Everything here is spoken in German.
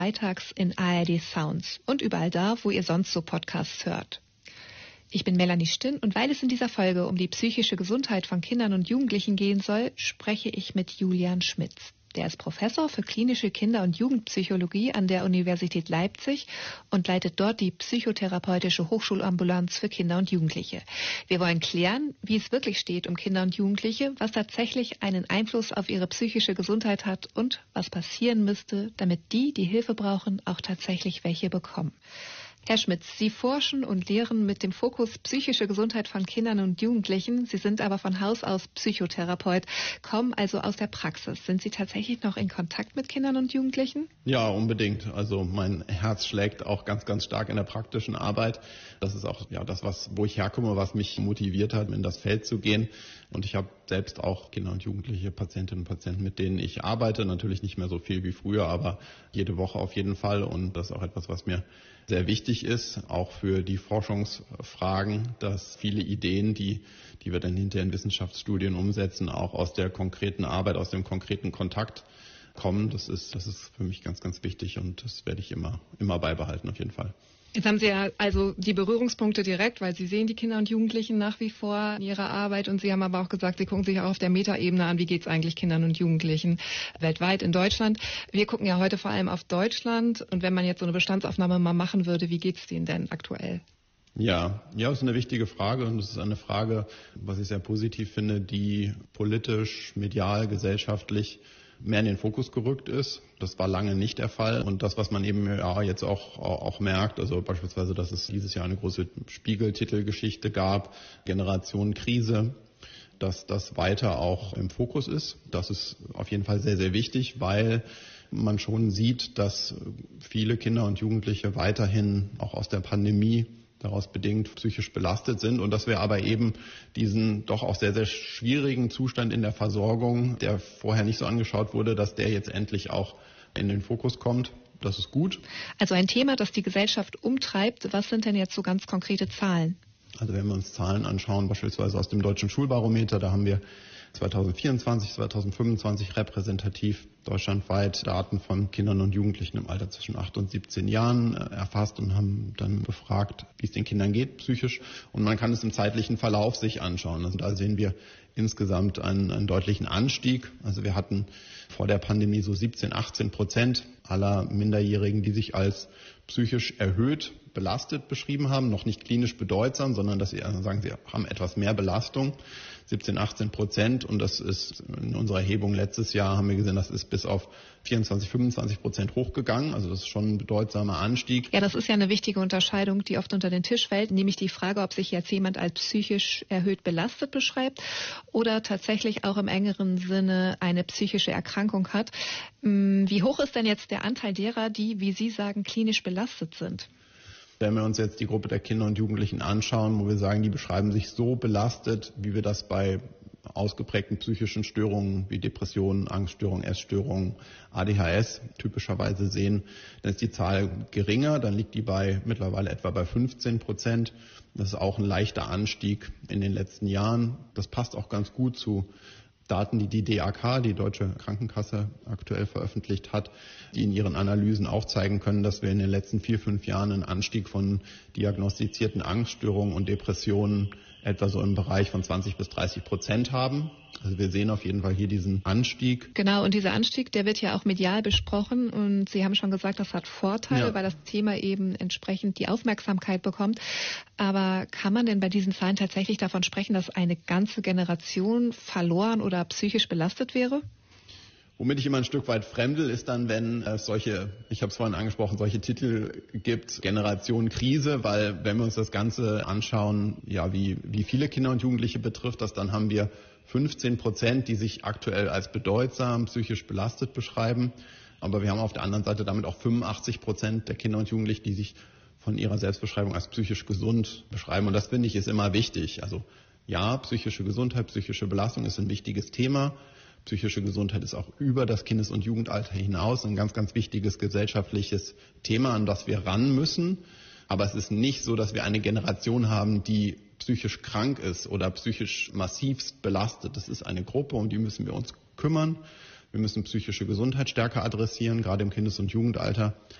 freitags in ARD Sounds und überall da, wo ihr sonst so Podcasts hört. Ich bin Melanie Stinn und weil es in dieser Folge um die psychische Gesundheit von Kindern und Jugendlichen gehen soll, spreche ich mit Julian Schmitz. Der ist Professor für klinische Kinder- und Jugendpsychologie an der Universität Leipzig und leitet dort die psychotherapeutische Hochschulambulanz für Kinder und Jugendliche. Wir wollen klären, wie es wirklich steht um Kinder und Jugendliche, was tatsächlich einen Einfluss auf ihre psychische Gesundheit hat und was passieren müsste, damit die Hilfe brauchen, auch tatsächlich welche bekommen. Herr Schmitz, Sie forschen und lehren mit dem Fokus psychische Gesundheit von Kindern und Jugendlichen. Sie sind aber von Haus aus Psychotherapeut, kommen also aus der Praxis. Sind Sie tatsächlich noch in Kontakt mit Kindern und Jugendlichen? Ja, unbedingt. Also mein Herz schlägt auch ganz, ganz stark in der praktischen Arbeit. Das ist auch das, wo ich herkomme, was mich motiviert hat, in das Feld zu gehen. Und ich habe selbst auch Kinder und Jugendliche, Patientinnen und Patienten, mit denen ich arbeite. Natürlich nicht mehr so viel wie früher, aber jede Woche auf jeden Fall. Und das ist auch etwas, was mir sehr wichtig ist, auch für die Forschungsfragen, dass viele Ideen, die wir dann hinterher in Wissenschaftsstudien umsetzen, auch aus der konkreten Arbeit, aus dem konkreten Kontakt kommen. Das ist für mich ganz, ganz wichtig und das werde ich immer beibehalten auf jeden Fall. Jetzt haben Sie ja also die Berührungspunkte direkt, weil Sie sehen die Kinder und Jugendlichen nach wie vor in ihrer Arbeit und Sie haben aber auch gesagt, Sie gucken sich auch auf der Metaebene an, wie geht es eigentlich Kindern und Jugendlichen weltweit in Deutschland. Wir gucken ja heute vor allem auf Deutschland und wenn man jetzt so eine Bestandsaufnahme mal machen würde, wie geht es denen denn aktuell? Ja, das ist eine wichtige Frage und es ist eine Frage, was ich sehr positiv finde, die politisch, medial, gesellschaftlich mehr in den Fokus gerückt ist. Das war lange nicht der Fall. Und das, was man eben jetzt auch merkt, also beispielsweise, dass es dieses Jahr eine große Spiegel-Titelgeschichte gab, Generation Krise, dass das weiter auch im Fokus ist. Das ist auf jeden Fall sehr, sehr wichtig, weil man schon sieht, dass viele Kinder und Jugendliche weiterhin auch aus der Pandemie daraus bedingt psychisch belastet sind und dass wir aber eben diesen doch auch sehr, sehr schwierigen Zustand in der Versorgung, der vorher nicht so angeschaut wurde, dass der jetzt endlich auch in den Fokus kommt. Das ist gut. Also ein Thema, das die Gesellschaft umtreibt. Was sind denn jetzt so ganz konkrete Zahlen? Also wenn wir uns Zahlen anschauen, beispielsweise aus dem Deutschen Schulbarometer, da haben wir 2024, 2025 repräsentativ deutschlandweit Daten von Kindern und Jugendlichen im Alter zwischen 8 und 17 Jahren erfasst und haben dann befragt, wie es den Kindern geht psychisch. Und man kann es im zeitlichen Verlauf sich anschauen. Also da sehen wir insgesamt einen deutlichen Anstieg. Also wir hatten vor der Pandemie so 17-18% aller Minderjährigen, die sich als psychisch erhöht belastet beschrieben haben, noch nicht klinisch bedeutsam, sondern dass sie sagen, sie haben etwas mehr Belastung, 17-18%. Und das ist in unserer Erhebung letztes Jahr, haben wir gesehen, das ist bis auf 24-25% hochgegangen. Also das ist schon ein bedeutsamer Anstieg. Ja, das ist ja eine wichtige Unterscheidung, die oft unter den Tisch fällt, nämlich die Frage, ob sich jetzt jemand als psychisch erhöht belastet beschreibt oder tatsächlich auch im engeren Sinne eine psychische Erkrankung hat. Wie hoch ist denn jetzt der Anteil derer, die, wie Sie sagen, klinisch belastet sind? Wenn wir uns jetzt die Gruppe der Kinder und Jugendlichen anschauen, wo wir sagen, die beschreiben sich so belastet, wie wir das bei ausgeprägten psychischen Störungen wie Depressionen, Angststörungen, Essstörungen, ADHS typischerweise sehen, dann ist die Zahl geringer, dann liegt die mittlerweile etwa bei 15%. Das ist auch ein leichter Anstieg in den letzten Jahren. Das passt auch ganz gut zu Daten, die die DAK, die Deutsche Krankenkasse, aktuell veröffentlicht hat, die in ihren Analysen auch zeigen können, dass wir in den letzten 4-5 Jahren einen Anstieg von diagnostizierten Angststörungen und Depressionen etwa so im Bereich von 20-30% haben. Also wir sehen auf jeden Fall hier diesen Anstieg. Genau, und dieser Anstieg, der wird ja auch medial besprochen und Sie haben schon gesagt, das hat Vorteile, weil das Thema eben entsprechend die Aufmerksamkeit bekommt. Aber kann man denn bei diesen Zahlen tatsächlich davon sprechen, dass eine ganze Generation verloren oder psychisch belastet wäre? Womit ich immer ein Stück weit fremdel, ist dann, wenn es ich habe es vorhin angesprochen, solche Titel gibt, Generation Krise, weil wenn wir uns das Ganze anschauen, wie viele Kinder und Jugendliche betrifft das, dann haben wir 15%, die sich aktuell als bedeutsam psychisch belastet beschreiben. Aber wir haben auf der anderen Seite damit auch 85% der Kinder und Jugendlichen, die sich von ihrer Selbstbeschreibung als psychisch gesund beschreiben. Und das finde ich ist immer wichtig. Also ja, psychische Gesundheit, psychische Belastung ist ein wichtiges Thema. Psychische Gesundheit ist auch über das Kindes- und Jugendalter hinaus ein ganz, ganz wichtiges gesellschaftliches Thema, an das wir ran müssen. Aber es ist nicht so, dass wir eine Generation haben, die psychisch krank ist oder psychisch massivst belastet. Das ist eine Gruppe, um die müssen wir uns kümmern. Wir müssen psychische Gesundheit stärker adressieren, gerade im Kindes- und Jugendalter.